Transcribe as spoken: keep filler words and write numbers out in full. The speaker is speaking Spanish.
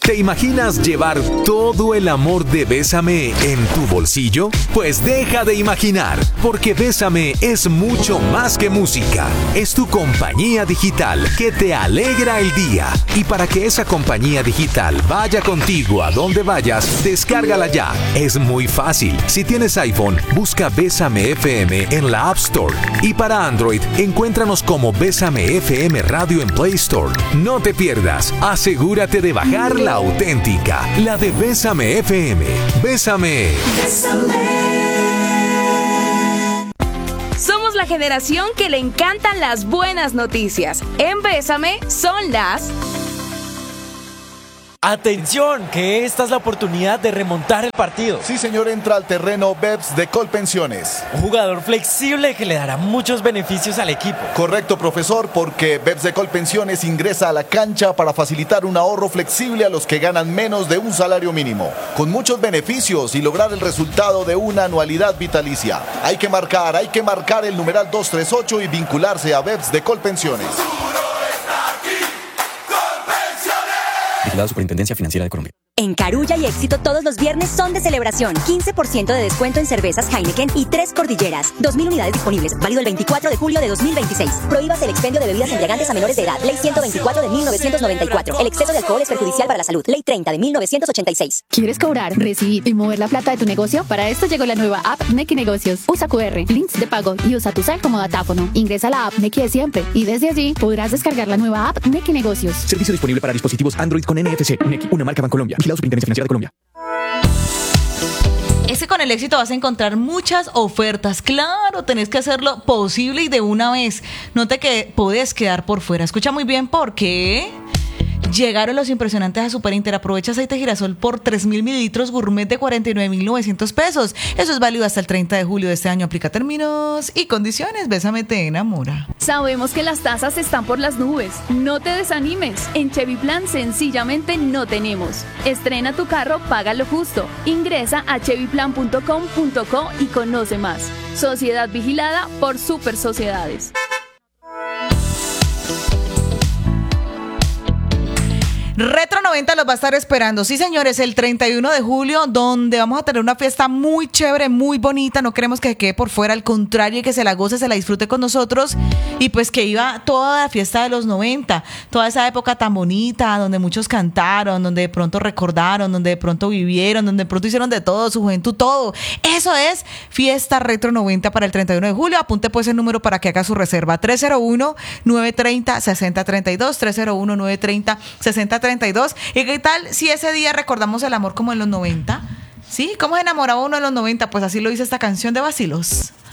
¿Te imaginas llevar todo el amor de Bésame en tu bolsillo? Pues deja de imaginar, porque Bésame es mucho más que música. Es tu compañía digital que te alegra el día. Y para que esa compañía digital vaya contigo a donde vayas, descárgala ya. Es muy fácil. Si tienes iPhone, busca Bésame F M en la App Store. Y para Android, encuéntranos como Bésame F M Radio en Play Store. No te pierdas. Asegúrate de bajar la auténtica, la de Bésame F M. Bésame. Somos la generación que le encantan las buenas noticias. En Bésame son las... ¡Atención! Que esta es la oportunidad de remontar el partido. Sí, señor, entra al terreno Beps de Colpensiones. Un jugador flexible que le dará muchos beneficios al equipo. Correcto, profesor, porque Beps de Colpensiones ingresa a la cancha para facilitar un ahorro flexible a los que ganan menos de un salario mínimo, con muchos beneficios y lograr el resultado de una anualidad vitalicia. Hay que marcar, hay que marcar el numeral dos tres ocho y vincularse a Beps de Colpensiones. La Superintendencia Financiera de Colombia. En Carulla y Éxito todos los viernes son de celebración. quince por ciento de descuento en cervezas Heineken y tres cordilleras. dos mil unidades disponibles. Válido el veinticuatro de julio de dos mil veintiséis. Prohíbas el expendio de bebidas embriagantes a menores de edad. Ley ciento veinticuatro de mil novecientos noventa y cuatro. El exceso de alcohol es perjudicial para la salud. Ley treinta de mil novecientos ochenta y seis. ¿Quieres cobrar, recibir y mover la plata de tu negocio? Para esto llegó la nueva app Nequi Negocios. Usa Q R, links de pago y usa tu cel como datáfono. Ingresa a la app Nequi de siempre y desde allí podrás descargar la nueva app Nequi Negocios. Servicio disponible para dispositivos Android con N F C. Nequi, una marca Bancolombia. Vigilado Superintendencia Financiera de Colombia. Es que con el éxito vas a encontrar muchas ofertas. Claro, tenés que hacerlo posible y de una vez. No te que podés quedar por fuera. Escucha muy bien porque llegaron los impresionantes a Super Inter. Aprovecha aceite girasol por tres mil mililitros gourmet de cuarenta y nueve mil novecientos pesos. Eso es válido hasta el treinta de julio de este año. Aplica términos y condiciones. Bésame te enamora. Sabemos que las tasas están por las nubes. No te desanimes. En Chevy Plan sencillamente no tenemos. Estrena tu carro, paga lo justo. Ingresa a chevy plan punto com punto co y conoce más. Sociedad vigilada por Super Sociedades. Retro noventa los va a estar esperando. Sí, señores, el treinta y uno de julio, donde vamos a tener una fiesta muy chévere, muy bonita. No queremos que se quede por fuera, al contrario, que se la goce, se la disfrute con nosotros. Y pues que iba toda la fiesta de los noventa, toda esa época tan bonita, donde muchos cantaron, donde de pronto recordaron, donde de pronto vivieron, donde de pronto hicieron de todo, su juventud, todo. Eso es Fiesta Retro noventa para el treinta y uno de julio. Apunte pues el número para que haga su reserva. tres cero uno, nueve tres cero, seis cero tres dos, tres cero uno, nueve tres cero, seis cero treinta y dos. ¿Y qué tal si ese día recordamos el amor como en los noventa? ¿Sí? ¿Cómo se enamoraba uno en los noventa? Pues así lo dice esta canción de Vacilos.